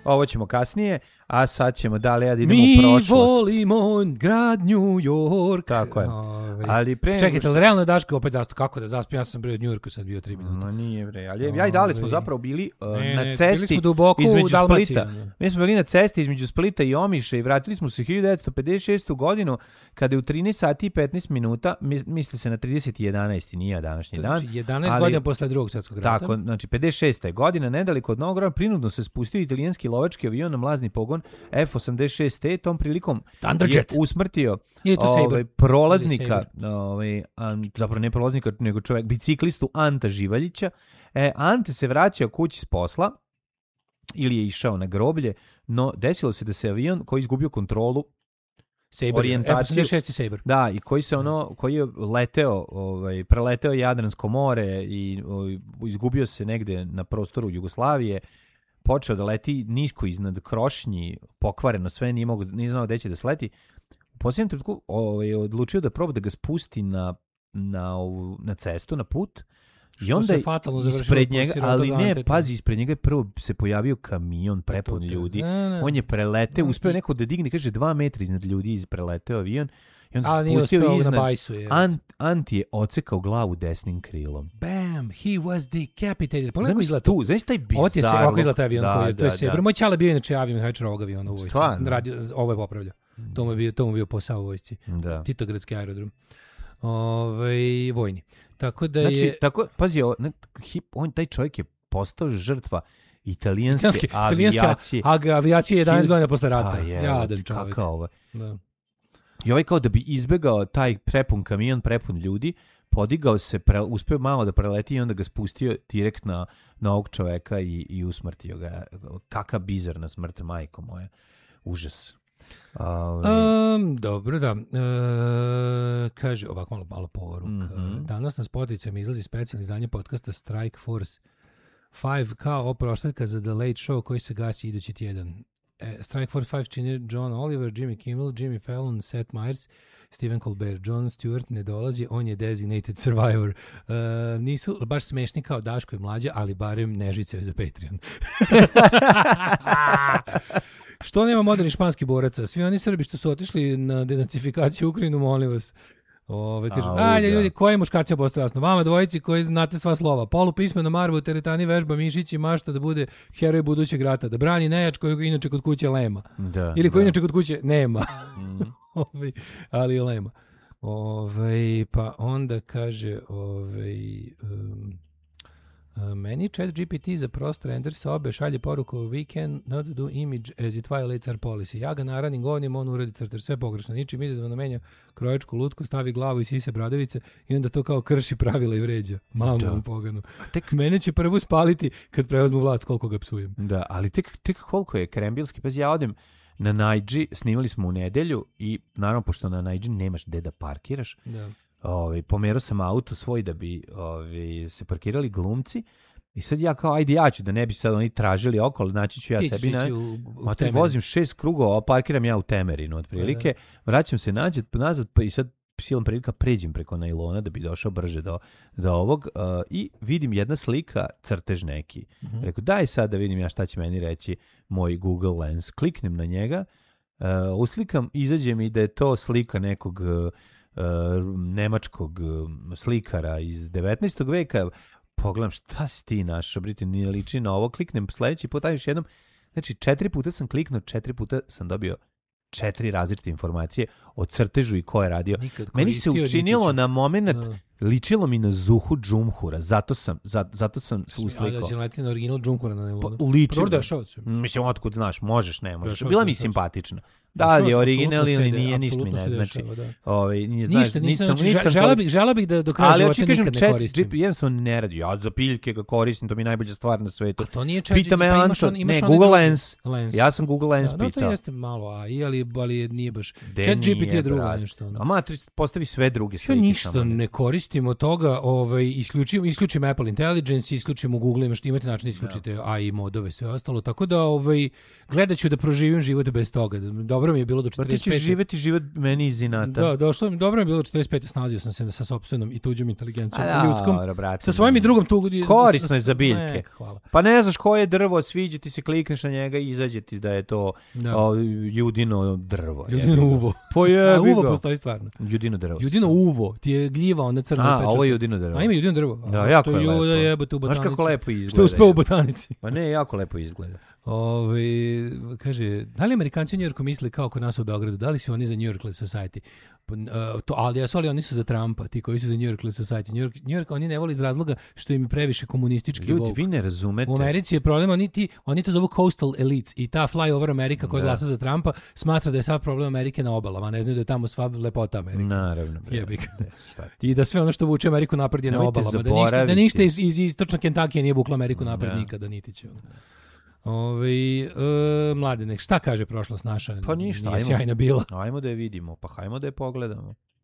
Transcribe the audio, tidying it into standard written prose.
ovo ćemo kasnije, a sad ćemo dalje da idemo u prošlost. Mi volimo grad New York. Tako je. Ali čekajte, ali realno je Daško opet kako da zaspim, ja sam bio u New Yorku, sad bio 3 minuta. No nije bre, ali ja i Dali smo zapravo bili na cesti bili smo duboko između u Dalmaciji. Splita. Mi smo bili na cesti između Splita i Omiša i vratili smo se u 1956. godinu kada je u 13 sati i 15 minuta, misli se na 30.11. nije današnji dan. Znači 11 godina posle drugog svjetskog rata. Tako, znači 56. godina, nedaleko od Novog Grada, prinudno se spustio italijanski lovački avion na mlazni pogon F-86T, tom prilikom je usmrtio prolaznika, zapravo ne prolaznika, nego čovjek, biciklistu Anta Živaljića. Ante se vraćao kući s posla ili je išao na groblje, no desilo se da se avion koji izgubio kontrolu orijentaciju, F-86 Sabre. Da, i koji je leteo, preleteo Jadransko more i izgubio se negde na prostoru Jugoslavije, počeo da leti nisko iznad Krošnji, pokvareno sve, nije znao gde će da sleti. U posljednjem trenutku odlučio da proba da ga spusti na cestu, na put. I onda je ispred njega, ali ne, pazi, ispred njega je prvo se pojavio kamion prepun ljudi. On je preleteo, uspeo neko da digne, kaže 2 metra iznad ljudi, preleteo avion. I onda se spustio iznad. Anti je ocekao glavu desnim krilom. Bam, he was decapitated. Znaš taj bizar. Ovako izgleda taj avion, to je Sabre. Moj čale bio inače aviomehaničar ovog aviona u vojsci. Ovo je popravljao. To mu je bio posao u vojsci. Titogradski aerodrom. Vojni. Tako da je... Pazi, taj čovjek je postao žrtva italijanske avijacije. Avijacije 11 godina posle rata. Jadan čovjek. I ovaj kao da bi izbegao taj prepun kamion, prepun ljudi, podigao se, uspeo malo da preleti i onda ga spustio direkt na ovog čoveka i usmrtio ga. Kakav bizarna smrt, majko moja. Užas. Dobro, da. Kaže, ovako malo poruka. Danas na Spotify izlazi specijalno izdanje podcasta Strike Force 5 kao oproštaljka za The Late Show koji se gasi idući tjedan. Strike Force 5 čini John Oliver, Jimmy Kimmel, Jimmy Fallon, Seth Meyers, Stephen Colbert. Jon Stewart ne dolazi, on je designated survivor. Nisu baš smešni kao Daško i Mlađa, ali barem ne žicaju za Patreon. Što nema modernih španskih boraca? Svi oni Srbi što su otišli na denacifikaciju Ukrajinu, molim vas. Kažu, ajde ljudi, koji muškarci je postao jasno? Vama dvojici koji znate sva slova. Polupismena Marva u teretani vežba Mišić i mašta da bude heroj budućeg rata. Da brani nejač koji inače kod kuće lema. Ili koji inače kod kuće nema. Ali lema. Pa onda kaže... Meni ChatGPT za prost render sobe šalje poruku we can not do image as it violates our policy. Ja ga naranim govnim, on uradi crter, sve pogrešno. Ničim izazvano menja kroječku lutku, stavi glavu i sise bradavice i onda to kao krši pravila i vređa. Mamu poganu. Mene će prvo spaliti kad preuzmu vlast koliko ga psujem. Da, ali tek koliko je krembilski. Pa ja odem na Najdži, snimali smo u nedelju i naravno pošto na Najdži nemaš gde da parkiraš. Da. Pomerao sam auto svoj da bi se parkirali glumci i sad ja kao ajde ja ću da ne bi sad oni tražili okolo, znači ću ja sebi vozim 6 krugova, parkiram ja u Temerinu otprilike, vraćam se nazad pa i sad silom prilika pređem preko najlona da bi došao brže do ovog i vidim jedna slika, crtež neki. Rekao daj sad da vidim ja šta će meni reći moj Google Lens. Kliknem na njega, uslikam, izađe mi da je to slika nekog nemačkog slikara iz 19. veka. Pogledam šta si ti našao, Brito, nije liči na ovo. Kliknem sledeći put, još jednom. Znači 4 puta sam kliknuo, 4 puta sam dobio 4 različite informacije o crtežu i ko je radio. Meni se učinilo na moment, ličilo mi na Zuhu Džumhura, zato sam uslikao. Da će letiti na original Džumhura na Nelonu. Ličilo. Mislim, otkud znaš, možeš, ne možeš. Bila mi simpatična. Da li je original ili nije, ništa mi ne znači. Žela bih da do kraja života nikad ne koristim. Jednostavno ne radi. Ja za piljke ga koristim, to mi je najbolja stvar na svetu. A to nije Pita me Anton, ne, Google Lens. Ja sam Google Lens pitao. To jeste malo AI, ali nije baš. ChatGPT je drugo nešto. Ama postavi sve druge slike. Ja ništa ne koristim. koristimo toga, isključimo Apple Intelligence, isključimo Google, imate način da isključite AI modove, sve ostalo, tako da gledat ću da proživim život bez toga. Dobro mi je bilo do 45. Ti ćeš živeti život meni iz inata. Da, dobro mi je bilo do 45. Snalazio sam se sa sopstvenom i tuđom inteligencijom, ljudskom. Brate, sa svojim i drugom korisno je za biljke. Hvala. Pa ne znaš koje drvo, sviđa ti se, klikneš na njega i izađe ti da je to judino drvo. Judino uvo. Uvo postoji stvarno. Judino drvo. Judino uvo, ti je gljiva, ona crna pečata. Ovo je judino drvo. A ima judino drvo. Da, jako je lepo. Jebote u botanici. Znaš kako lepo izgleda. Što je uspeo u botanici. Pa ne, jako lepo izgleda. Kaže, da li Amerikanci u Njujorku misle kao kod nas u Beogradu, da li su oni za New Yorkless Society? Ali oni su za Trumpa, ti koji su za New Yorkless Society. New York oni ne vole iz razloga što im je previše komunistički Ljudi, vi ne razumete. U Americi je problem, oni to zovu coastal elites i ta flyover Amerika koja glasa za Trumpa smatra da je sav problem Amerike na obalama, ne znaju da je tamo sva lepota Amerike. Naravno. I da sve ono što vuče Ameriku napred je na obalama. Da ništa iz istočnog Kentakija nije vuklo Ameriku napred nikada, niti će. Mladene, šta kaže prošlost naša? Pa ništa, nije sjajna bila. Ajmo da je vidimo, pa hajmo da je pogledamo.